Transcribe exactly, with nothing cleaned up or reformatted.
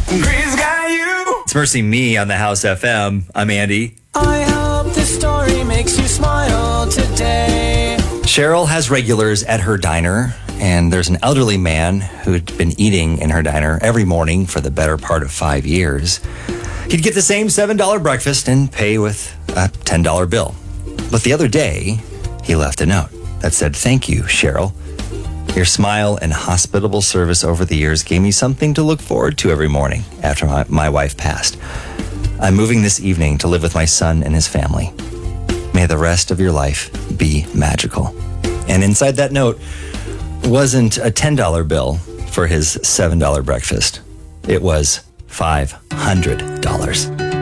Green's got you. It's Mercy Me on the House F M. I'm Andy. I hope this story makes you smile today. Cheryl has regulars at her diner, and there's an elderly man who'd been eating in her diner every morning for the better part of five years. He'd get the same seven dollars breakfast and pay with a ten dollars bill. But the other day, he left a note that said, "Thank you, Cheryl. Your smile and hospitable service over the years gave me something to look forward to every morning after my, my wife passed. I'm moving this evening to live with my son and his family. May the rest of your life be magical." And inside that note wasn't a ten dollars bill for his seven dollars breakfast. It was five hundred dollars.